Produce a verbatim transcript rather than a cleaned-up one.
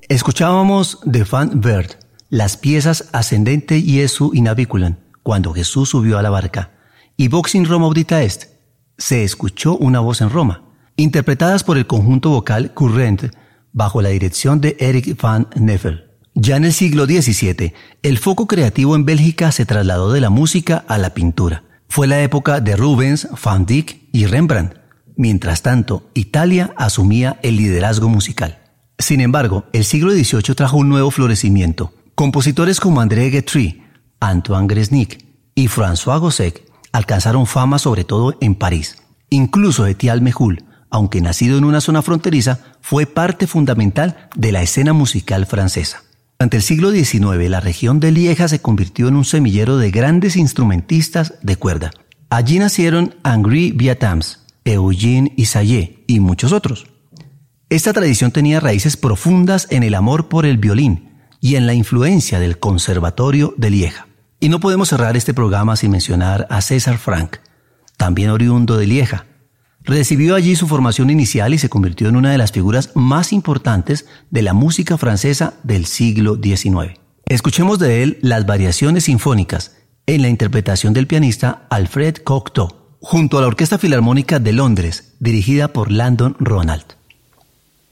Escuchábamos de Van Bird las piezas Ascendente Jesu in Naviculum, cuando Jesús subió a la barca, y Vox in Roma audita est, se escuchó una voz en Roma, interpretadas por el conjunto vocal Current bajo la dirección de Eric van Nevel. Ya en el siglo diecisiete, el foco creativo en Bélgica se trasladó de la música a la pintura. Fue la época de Rubens, Van Dyck y Rembrandt. Mientras tanto, Italia asumía el liderazgo musical. Sin embargo, el siglo dieciocho trajo un nuevo florecimiento. Compositores como André Guthrie, Antoine Gresnik y François Gossec alcanzaron fama sobre todo en París. Incluso Etienne Méhul, aunque nacido en una zona fronteriza, fue parte fundamental de la escena musical francesa. Durante el siglo diecinueve, la región de Lieja se convirtió en un semillero de grandes instrumentistas de cuerda. Allí nacieron Henri Viatams, Eugène Ysaÿe y muchos otros. Esta tradición tenía raíces profundas en el amor por el violín y en la influencia del Conservatorio de Lieja. Y no podemos cerrar este programa sin mencionar a César Franck, también oriundo de Lieja. Recibió allí su formación inicial y se convirtió en una de las figuras más importantes de la música francesa del siglo diecinueve. Escuchemos de él las variaciones sinfónicas en la interpretación del pianista Alfred Cocteau, junto a la Orquesta Filarmónica de Londres, dirigida por Landon Ronald.